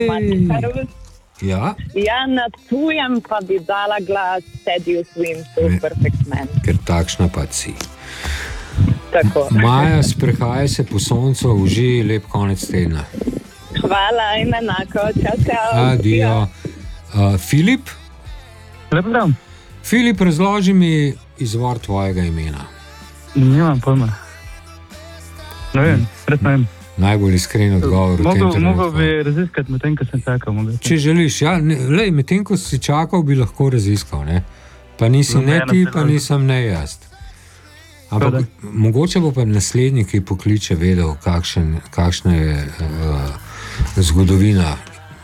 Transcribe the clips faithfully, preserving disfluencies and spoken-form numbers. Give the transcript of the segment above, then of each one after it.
Ja. Ja, na tujem pa bi dala glas Teddyju Swimsu, Perfect Man. Ker takšna pa si. Tako. Maja, sprehaj se po soncu, uži lep konec tedna. Hvala in enako. Čau, čau. Adijo. Uh, Filip? Lep dan. Filip, razloži mi izvor tvojega imena. Nimam pojma. Ne vem, res ne vem. Najbolj iskren odgovor v tem trenutku. Mogel bi raziskati med tem, ko sem čakal. Če želiš, ja, lej, med tem, ko si čakal, bi lahko raziskal, ne? Pa nisi no, ne ti, pa nisem ne jaz. Ampak Kada? Mogoče bo pa naslednji, ki pokliče, vedel, kakšen, kakšna je uh, zgodovina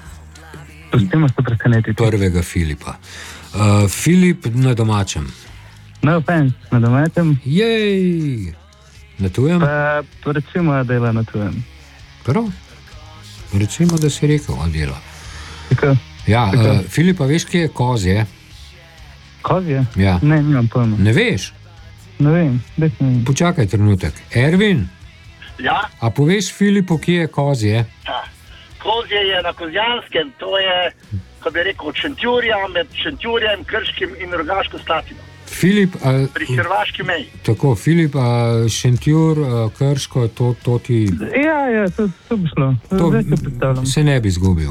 prvega Filipa. Uh, Filip na domačem. No offense, na domačem. Jej! Na tujem? Pa recimo, da dela na tujem. Prav? Recimo, da si rekel, da dela. Tako. Ja, Tako. Uh, Filipa, veš, kje je Kozje? Kozje? Ja. Ne, nimam pojma. Ne veš? Ne vem, ne vem. Počakaj trenutek. Ervin? Ja? A poveš Filipu, kje je Kozje? Ja. Kozje je na Kozjanskem, to je, ko bi rekel, od Šentjurja, med Šentjurjem, Krškim in Rogaško Slatino. Filip, a, pri hrvaški meji. Tako, Filip, a, Šentjur, a, Krško, to, to ti... Ja, ja, to, to bi šlo. To se ne bi izgubil.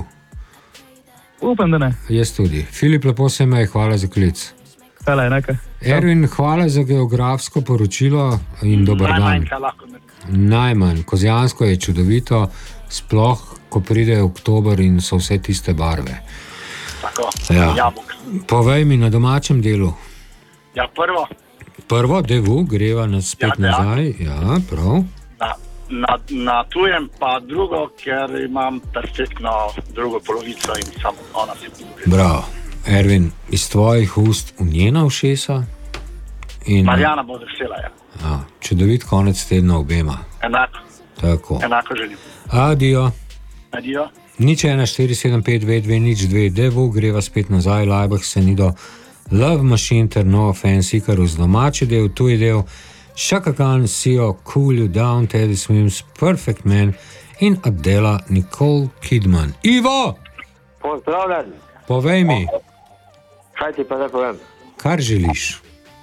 Upam, da ne. Jaz tudi. Filip, lepo se me, hvala za klic. Hvala, enaka. Ervin, hvala za geografsko poročilo in dober dan. Najmanj, kaj lahko ne. Najmanj. Kozjansko je čudovito, sploh, ko pride oktober in so vse tiste barve. Tako, ja. Jabolk. Povej mi na domačem delu. Ja, prvo. Prvo, devu, greva nas spet ja, nazaj. Ja, prav. Na, na, na tujem pa drugo, ker imam perfektno drugo polovico in samo ona si polovica. Bravo. Ervin, iz tvojih ust v njena ušesa. In... Marjana bo vesela, ja. A, čudovit konec tedna obema. Enako. Tako. Enako želim. Adijo. Adijo. Nič ena, štiri, sedem, pet, dve, dve, nič, dve, devu, greva spet nazaj, Lajbah se ni do... Love Machine ter No Offense, Ikarus domači del, tuji del, Chaka Khan, Sio, Cool You Down, Teddy Swims, Perfect Man in Adela Nicole Kidman. Ivo! Pozdravljen. Povej mi. Kaj ti pa ne povem? Kar želiš?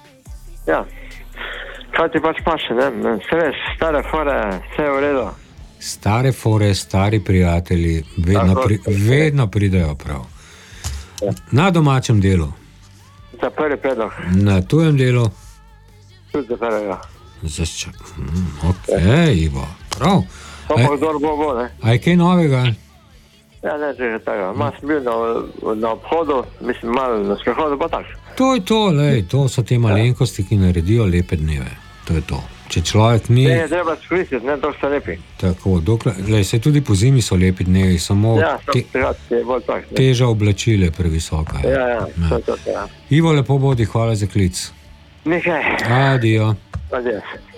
Ja, kaj ti pač paše, ne? Se veš, stare fore, vse je v redu. Stare fore, stari prijatelji, vedno, pri, vedno pridejo prav. Ja. Na domačem delu. Za prvi predlog. Na tujem delu. Tudi za prvega. Zaščak. Mm, ok, ja. Ivo. Prav. To pa kdor bo bo, ne? A je kaj novega? Ja, ne, že je tega. Mal sem bil na, na obhodu, mislim, malo na sprehodu, pa tak. To je to, lej, to so te malenkosti, ki naredijo lepe dneve. To je to. Če človek ni... Ne, je treba skoristiti, ne, to so lepi. Tako, dokler, lej, se tudi po zimi so lepi dnevi, samo ja, te, je bolj tak, teža oblačile previsoka. Ja, ja, ja. To, to, ja. Ivo, lepo bodi, hvala za klic. Nekaj. Adijo. Adijo.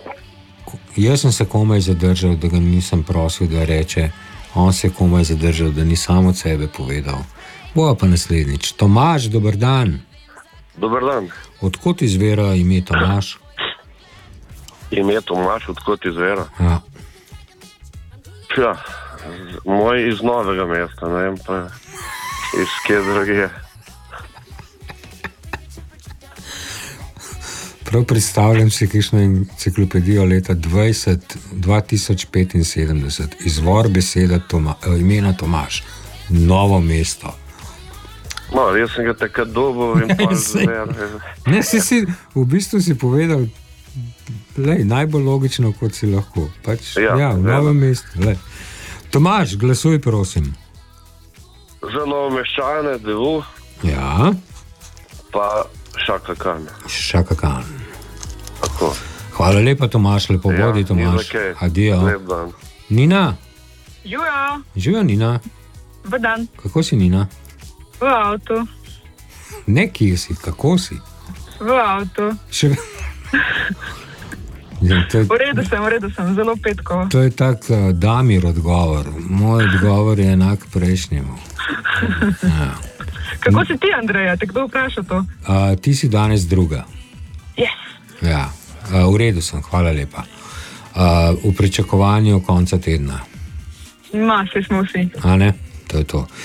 Jaz sem se komaj zadržal, da ga nisem prosil, da reče. On se je komaj zadržal, da ni samo od sebe povedal. Boja pa naslednjič. Tomaž, dober dan. Dober dan. Odkot izvira ime Tomaž? Ime Tomaž, odkot izvira? Ja. Ja, moj iz Novega mesta, ne vem pa iz kje drugje. Prav predstavljam si kakšno enciklopedijo leta dvajset, dva tisoč petinsedemdeset. Izvor beseda Toma, imena Tomaž. Novo mesto. No, jaz sem ga takrat dobil in pa zver. Ne, si si, v bistvu si povedal lej, najbolj logično, kot si lahko. Pač, ja, ja, v novem mestu. Lej. Tomaž, glasuj, prosim. Za Novomeščane, devu. Ja. Pa Chaka Khan. Chaka Khan. Tako. Hvala lepa, Tomaž, lepo ja, bodi, Tomaž. Adijo. Lep dan. Nina? Živijo. Živijo, Nina. Dobar dan. Kako si, Nina? V avtu. Ne, kje si, kako si? V avtu. Še... ja, to je... V redu sem, v redu sem, zelo petko. To je tak uh, Damir odgovor. Moj odgovor je enak prejšnjemu. Ja. Kako si ti, Andreja? Te kdo vpraša to? Uh, ti si danes druga. Yes. Ja, uh, v redu sem, hvala lepa. Uh, v pričakovanju konca tedna. Ma, vsi smo vsi. A ne? To je to.